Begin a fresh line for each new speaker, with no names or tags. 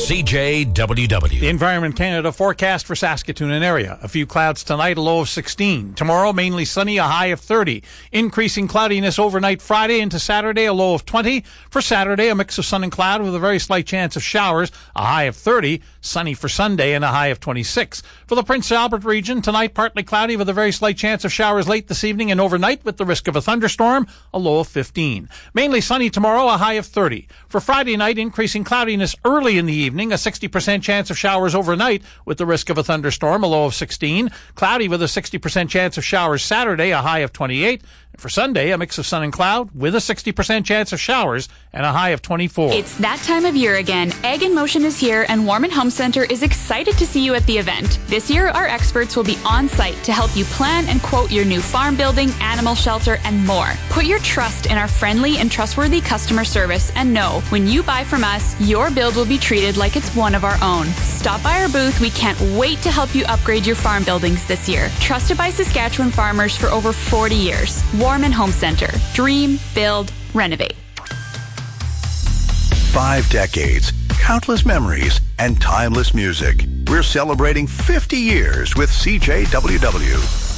CJWW.
The Environment Canada forecast for Saskatoon and area. A few clouds tonight, a low of 16. Tomorrow, mainly sunny, a high of 30. Increasing cloudiness overnight Friday into Saturday, a low of 20. For Saturday, a mix of sun and cloud with a very slight chance of showers, a high of 30. Sunny for Sunday and a high of 26. For the Prince Albert region, tonight partly cloudy with a very slight chance of showers late this evening and overnight with the risk of a thunderstorm, a low of 15. Mainly sunny tomorrow, a high of 30. For Friday night, increasing cloudiness early in the evening, a 60% chance of showers overnight with the risk of a thunderstorm, a low of 16. Cloudy with a 60% chance of showers Saturday, a high of 28. And for Sunday, a mix of sun and cloud with a 60% chance of showers and a high of 24.
It's that time of year again. Egg in Motion is here and Warman Home Center is excited to see you at the event. This year, our experts will be on site to help you plan and quote your new farm building, animal shelter, and more. Put your trust in our friendly and trustworthy customer service and know when you buy from us, your build will be treated like it's one of our own. Stop by our booth. We can't wait to help you upgrade your farm buildings this year. Trusted by Saskatchewan farmers for over 40 years. Warman Home Center. Dream, build, renovate.
5 decades, countless memories, and timeless music. We're celebrating 50 years with CJWW.